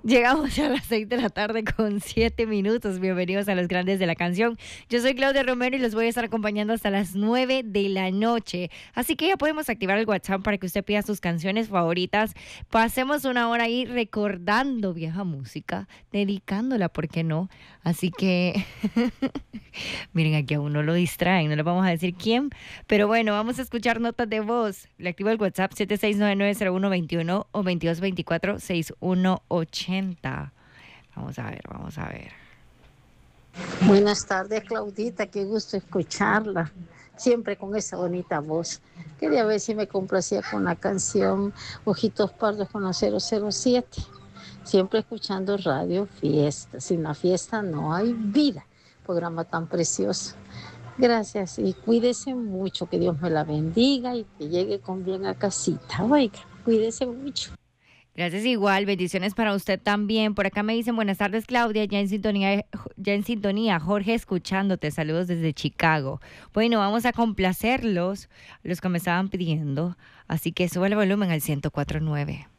Llegamos a las 6 de la tarde con 7 minutos. Bienvenidos a Los Grandes de la Canción. Yo soy Claudia Romero y los voy a estar acompañando hasta las 9 de la noche. Así que ya podemos activar el WhatsApp para que usted pida sus canciones favoritas. Pasemos una hora ahí recordando vieja música, dedicándola, ¿por qué no? Así que, miren, aquí a uno lo distraen, no le vamos a decir quién. Pero bueno, vamos a escuchar notas de voz. Le activo el WhatsApp 76990121 o 22246180. Vamos a ver, vamos a ver. Buenas tardes, Claudita, qué gusto escucharla, siempre con esa bonita voz. Quería ver si me complacía con la canción Ojitos Pardos con la 007. Siempre escuchando Radio Fiesta. Sin la fiesta no hay vida. Programa tan precioso. Gracias y cuídese mucho, que Dios me la bendiga y que llegue con bien a casita. Oiga, cuídese mucho. Gracias igual, bendiciones para usted también. Por acá me dicen buenas tardes, Claudia, ya en sintonía, Jorge escuchándote, saludos desde Chicago. Bueno, vamos a complacerlos, los que me estaban pidiendo, así que sube el volumen al 104.9.